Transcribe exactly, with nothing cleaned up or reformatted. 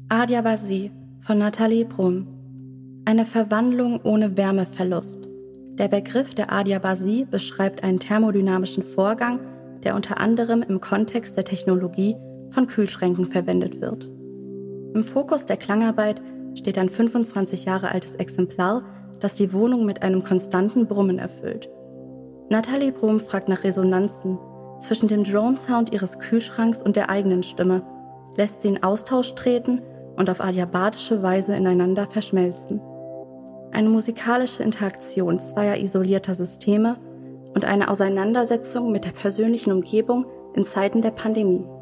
Adiabasie von Nathalie Brumm. Eine Verwandlung ohne Wärmeverlust. Der Begriff der Adiabasie beschreibt einen thermodynamischen Vorgang, der unter anderem im Kontext der Technologie von Kühlschränken verwendet wird. Im Fokus der Klangarbeit steht ein fünfundzwanzig Jahre altes Exemplar, das die Wohnung mit einem konstanten Brummen erfüllt. Nathalie Brumm fragt nach Resonanzen zwischen dem Drone-Sound ihres Kühlschranks und der eigenen Stimme, lässt sie in Austausch treten und auf adiabatische Weise ineinander verschmelzen. Eine musikalische Interaktion zweier isolierter Systeme und eine Auseinandersetzung mit der persönlichen Umgebung in Zeiten der Pandemie.